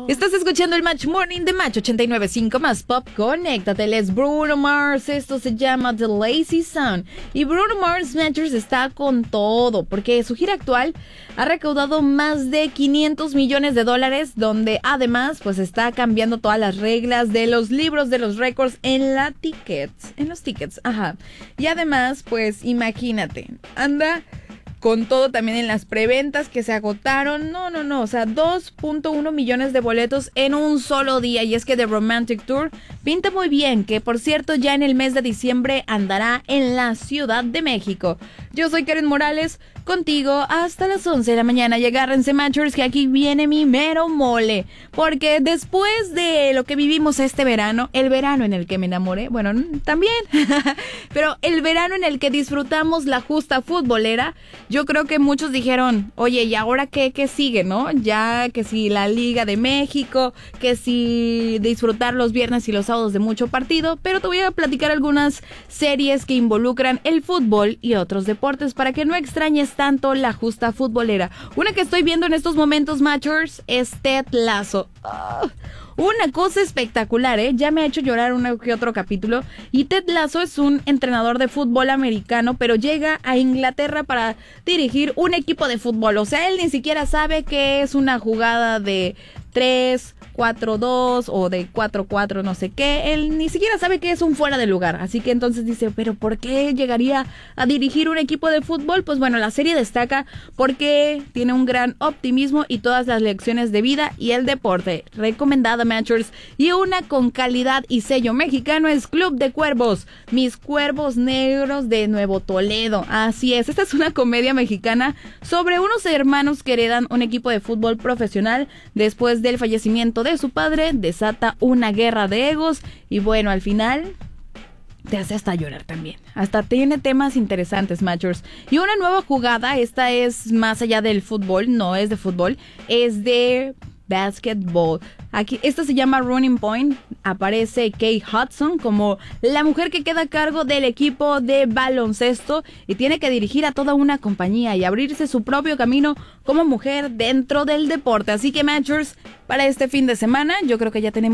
Estás escuchando el Match Morning de Match 89.5 más Pop. Conéctate, él es Bruno Mars. Esto se llama The Lazy Song. Y Bruno Mars Matchers está con todo, porque su gira actual ha recaudado más de $500 millones, donde además pues está cambiando todas las reglas de los libros de los récords en los tickets. Ajá. Y además, pues imagínate, anda con todo también en las preventas que se agotaron. No, o sea, 2.1 millones de boletos en un solo día. Y es que The Romantic Tour pinta muy bien, que por cierto ya en el mes de diciembre andará en la Ciudad de México. Yo soy Karen Morales, contigo hasta las 11 de la mañana. Y agárrense, Matchers, que aquí viene mi mero mole. Porque después de lo que vivimos este verano, el verano en el que me enamoré, bueno, también, pero el verano en el que disfrutamos la justa futbolera, yo creo que muchos dijeron, oye, ¿y ahora qué sigue, no? Ya que si la Liga de México, que si disfrutar los viernes y los sábados de mucho partido, pero te voy a platicar algunas series que involucran el fútbol y otros deportes para que no extrañes tanto la justa futbolera. Una que estoy viendo en estos momentos, Matchers, es Ted Lasso. Una cosa espectacular, ya me ha hecho llorar uno que otro capítulo. Y Ted Lasso es un entrenador de fútbol americano, pero llega a Inglaterra para dirigir un equipo de fútbol. O sea, él ni siquiera sabe que es una jugada de 3-4-2 o de 4-4 no sé qué. Él ni siquiera sabe que es un fuera de lugar. Así que entonces dice, ¿pero por qué llegaría a dirigir un equipo de fútbol? Pues bueno, la serie destaca porque tiene un gran optimismo y todas las lecciones de vida y el deporte. Recomendada, Matchers. Y una con calidad y sello mexicano es Club de Cuervos, Mis Cuervos Negros de Nuevo Toledo. Así es, esta es una comedia mexicana sobre unos hermanos que heredan un equipo de fútbol profesional. Después del fallecimiento de su padre, desata una guerra de egos y bueno, al final te hace hasta llorar también. Hasta tiene temas interesantes, Matchers. Y una nueva jugada, esta es más allá del fútbol, no es de fútbol, es de basketball. Aquí, esta se llama Running Point. Aparece Kate Hudson como la mujer que queda a cargo del equipo de baloncesto y tiene que dirigir a toda una compañía y abrirse su propio camino como mujer dentro del deporte. Así que, Matchers, para este fin de semana, yo creo que ya tenemos